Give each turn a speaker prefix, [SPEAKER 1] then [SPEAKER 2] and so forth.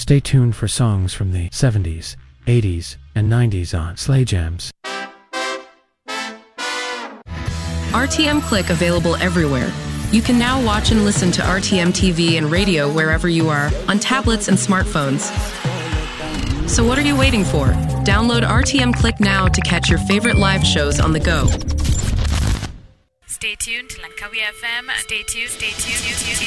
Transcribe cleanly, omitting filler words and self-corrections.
[SPEAKER 1] Stay tuned for songs from the 70s, 80s, and 90s on Slay Jams.
[SPEAKER 2] RTM Click available everywhere. You can now watch and listen to RTM TV and radio wherever you are, on tablets and smartphones. So what are you waiting for? Download RTM Click now to catch your favorite live shows on the go.
[SPEAKER 3] Stay tuned to Langkawi FM. Stay tuned.